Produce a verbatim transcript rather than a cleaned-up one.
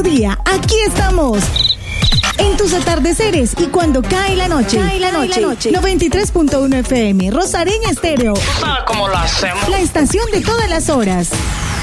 día, aquí estamos. En tus atardeceres y cuando cae la noche. Cae la noche. La noche. noventa y tres punto uno F M, Rosareña Estéreo. ¿Tú sabes cómo lo hacemos? La estación de todas las horas.